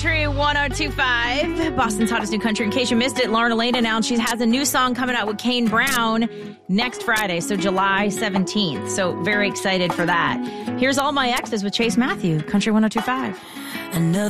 Country 102.5, Boston's hottest new country. In case you missed it, Lauren Elaine announced she has a new song coming out with Kane Brown next Friday, so July 17th. So very excited for that. Here's All My Exes with Chase Matthew, Country 102.5. Another